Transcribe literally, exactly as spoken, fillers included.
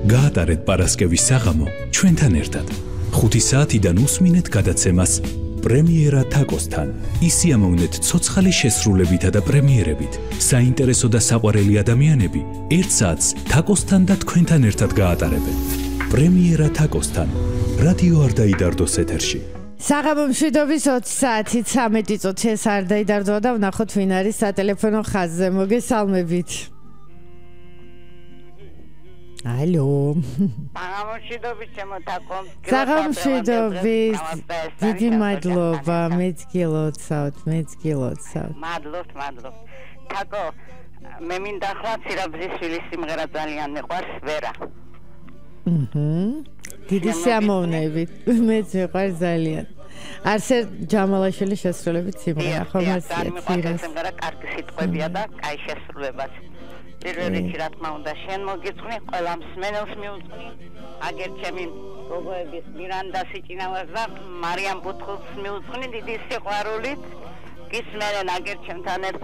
გაატარეთ პარასკევის საღამო ჩვენთან ერთად. ხუთი საათიდან უსმინეთ გადაცემას პრემიერა თაკოსთან. ისიამოვნეთ ცოცხალი შესრულებითა და პრემიერებით. საინტერესო და საყვარელი ადამიანები ერთ საათს თაკოსთან და თქვენთან ერთად გაატარებენ. პრემიერა თაკოსთან. რადიო არ დაიდარდოს ეთერში. საღამო მშვიდობის ოცი საათი ცამეტი წუთი ეს არ დაიდარდოა და ვნახოთ ვინ არის სატელეფონო ხაზზე. მოგესალმებით. ალო. საღამო მშვიდობის ჩემო თაკო. საღამო მშვიდობის. დიდი მადლობა. მეც გილოცავთ, მეც გილოცავთ. მადლობთ, მადლობთ. თაკო, მე მინდა ახლა ცირაბზისვილის სიმღერა ძალიან მიყვარს, ვერა. აჰა. დიდი სიამოვნებით. მეც მიყვარს ძალიან. არსერ ჯამალაშვილის შესრულებით სიმღერა ხომ ასეა. ეს სიმღერა კარგი სიტყვებია და კაი შესრულებაც. პირველ რიგში რა თქმა უნდა შენ მოგიწვნი, ყველა მსმენელს მიუძღვნი. აგერ ჩემი გოგოების მირანდა სიჭინავას და მარიამ ბუთხულს მიუძღვნი დიდი სიყვარულით. გისმენენ აგერ ჩემთან